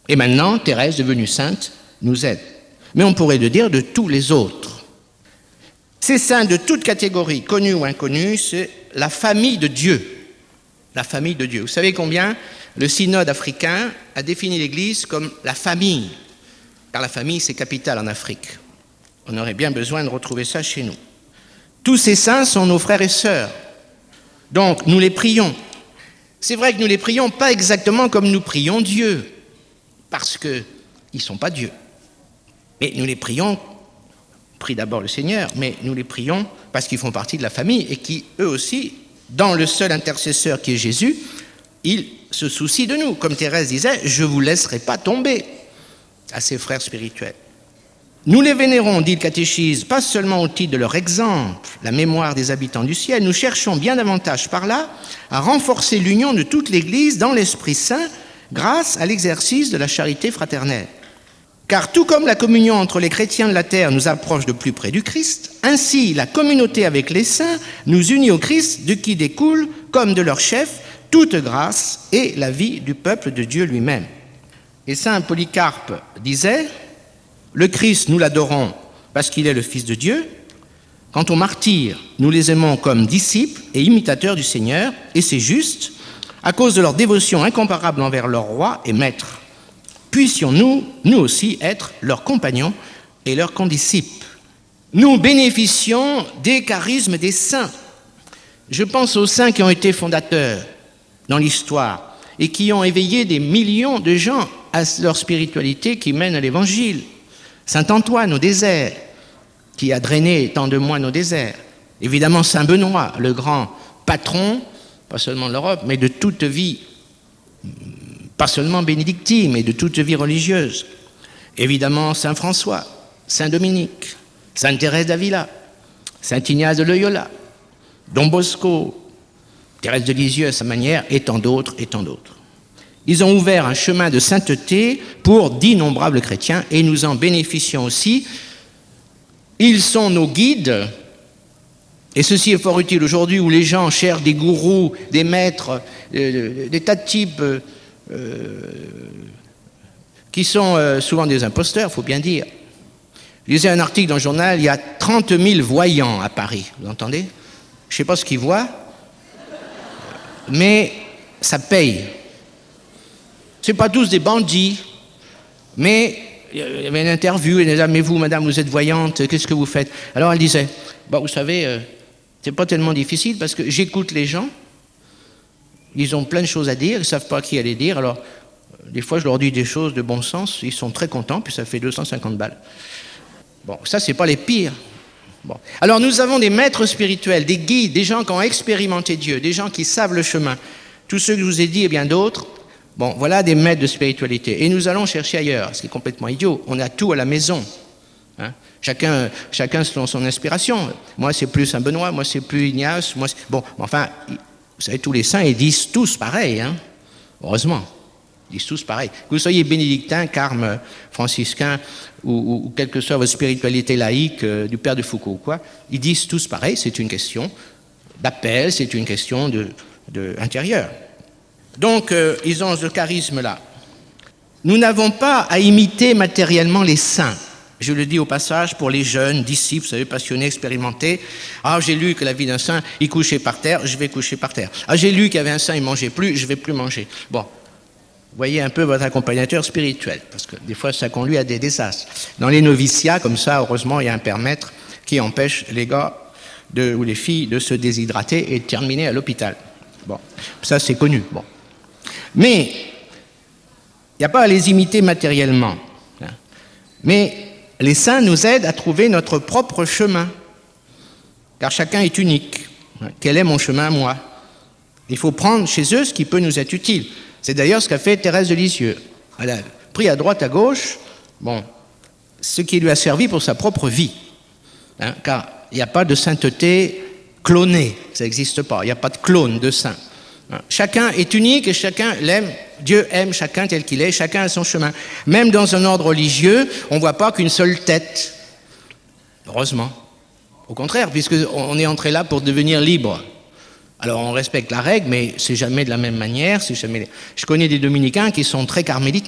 Et maintenant, Thérèse, devenue sainte, nous aide. Mais on pourrait le dire de tous les autres. Ces saints de toute catégorie, connus ou inconnus, c'est la famille de Dieu. La famille de Dieu. Vous savez combien le synode africain a défini l'Église comme la famille, car la famille, c'est capital en Afrique. On aurait bien besoin de retrouver ça chez nous. Tous ces saints sont nos frères et sœurs. Donc, nous les prions. C'est vrai que nous les prions pas exactement comme nous prions Dieu, parce qu'ils ne sont pas Dieu. Mais nous les prions, on prie d'abord le Seigneur, mais nous les prions parce qu'ils font partie de la famille et qui, eux aussi, dans le seul intercesseur qui est Jésus, ils se soucient de nous. Comme Thérèse disait, je ne vous laisserai pas tomber à ses frères spirituels. Nous les vénérons, dit le catéchisme, pas seulement au titre de leur exemple, la mémoire des habitants du ciel, nous cherchons bien davantage par là à renforcer l'union de toute l'Église dans l'Esprit Saint grâce à l'exercice de la charité fraternelle. Car tout comme la communion entre les chrétiens de la terre nous approche de plus près du Christ, ainsi la communauté avec les saints nous unit au Christ, de qui découle, comme de leur chef, toute grâce et la vie du peuple de Dieu lui-même. Et saint Polycarpe disait, le Christ, nous l'adorons parce qu'il est le Fils de Dieu. Quant aux martyrs, nous les aimons comme disciples et imitateurs du Seigneur, et c'est juste, à cause de leur dévotion incomparable envers leur roi et maître. Puissions-nous, nous aussi, être leurs compagnons et leurs condisciples. Nous bénéficions des charismes des saints. Je pense aux saints qui ont été fondateurs dans l'histoire et qui ont éveillé des millions de gens à leur spiritualité qui mène à l'Évangile. Saint Antoine au désert, qui a drainé tant de moines au désert. Évidemment, Saint Benoît, le grand patron, pas seulement de l'Europe, mais de toute vie, pas seulement bénédictine, mais de toute vie religieuse. Évidemment, Saint François, Saint Dominique, Sainte Thérèse d'Avila, Saint Ignace de Loyola, Don Bosco, Thérèse de Lisieux à sa manière, et tant d'autres, et tant d'autres. Ils ont ouvert un chemin de sainteté pour d'innombrables chrétiens et nous en bénéficions aussi. Ils sont nos guides, et ceci est fort utile aujourd'hui où les gens cherchent des gourous, des maîtres, des tas de types qui sont souvent des imposteurs, il faut bien dire. Je lisais un article dans le journal, il y a 30 000 voyants à Paris, vous entendez? Je ne sais pas ce qu'ils voient, mais ça paye. Ce n'est pas tous des bandits, mais il y avait une interview, et elle disait, mais vous, madame, vous êtes voyante, qu'est-ce que vous faites? Alors elle disait, vous savez, c'est pas tellement difficile parce que j'écoute les gens, ils ont plein de choses à dire, ils ne savent pas à qui aller dire, alors des fois je leur dis des choses de bon sens, ils sont très contents, puis ça fait 250 balles. Bon, ça c'est pas les pires. Bon. Alors nous avons des maîtres spirituels, des guides, des gens qui ont expérimenté Dieu, des gens qui savent le chemin. Tous ceux que je vous ai dit et bien d'autres, bon, voilà des maîtres de spiritualité. Et nous allons chercher ailleurs, ce qui est complètement idiot. On a tout à la maison. Hein. Chacun selon son inspiration. Moi, c'est plus Saint Benoît, moi, c'est plus Ignace. Bon, enfin, vous savez, tous les saints, ils disent tous pareil. Hein. Heureusement, ils disent tous pareil. Que vous soyez bénédictin, carme, franciscain, ou quelle que soit votre spiritualité laïque, du père de Foucault ou quoi, ils disent tous pareil. C'est une question d'appel, c'est une question de intérieur. Donc, ils ont ce charisme-là. Nous n'avons pas à imiter matériellement les saints. Je le dis au passage pour les jeunes, disciples, vous savez, passionnés, expérimentés. Ah, j'ai lu que la vie d'un saint, il couchait par terre, je vais coucher par terre. Ah, j'ai lu qu'il y avait un saint, il ne mangeait plus, je ne vais plus manger. Bon, voyez un peu votre accompagnateur spirituel, parce que des fois, ça conduit à des désastres. Dans les noviciats, comme ça, heureusement, il y a un père maître qui empêche les gars ou les filles de se déshydrater et de terminer à l'hôpital. Bon, ça, c'est connu. Bon. Mais il n'y a pas à les imiter matériellement. Mais les saints nous aident à trouver notre propre chemin, car chacun est unique. Quel est mon chemin, moi? Il faut prendre chez eux ce qui peut nous être utile. C'est d'ailleurs ce qu'a fait Thérèse de Lisieux. Elle a pris à droite, à gauche, bon, ce qui lui a servi pour sa propre vie. Car il n'y a pas de sainteté clonée, ça n'existe pas. Il n'y a pas de clone de saint. Chacun est unique et chacun l'aime. Dieu aime chacun tel qu'il est, chacun a son chemin. Même dans un ordre religieux, on ne voit pas qu'une seule tête. Heureusement. Au contraire, puisqu'on est entré là pour devenir libre. Alors on respecte la règle, mais c'est jamais de la même manière. Je connais des dominicains qui sont très carmélites.